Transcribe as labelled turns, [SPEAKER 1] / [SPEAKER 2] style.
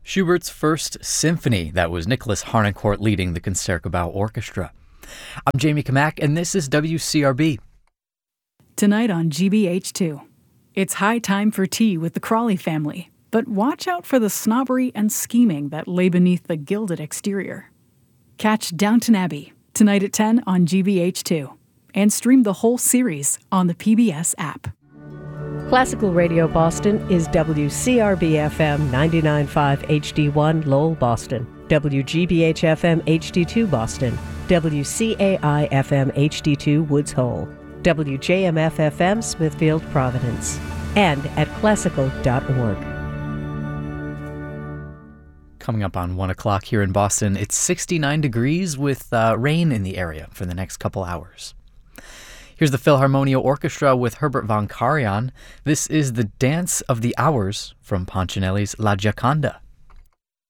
[SPEAKER 1] Schubert's First Symphony. That was Nicholas Harnoncourt leading the Concertgebouw Orchestra. I'm Jamie Kamak, and this is WCRB.
[SPEAKER 2] Tonight on GBH2, it's high time for tea with the Crawley family, but watch out for the snobbery and scheming that lay beneath the gilded exterior. Catch Downton Abbey tonight at 10 on GBH2, and stream the whole series on the PBS app.
[SPEAKER 3] Classical Radio Boston is WCRB-FM 99.5 HD1 Lowell, Boston, WGBH-FM HD2 Boston, WCAI-FM HD2 Woods Hole, WJMF-FM Smithfield, Providence, and at classical.org.
[SPEAKER 1] Coming up on 1 o'clock here in Boston, it's 69 degrees with rain in the area for the next couple hours. Here's the Philharmonia Orchestra with Herbert von Karajan. This is the Dance of the Hours from Ponchielli's La Gioconda.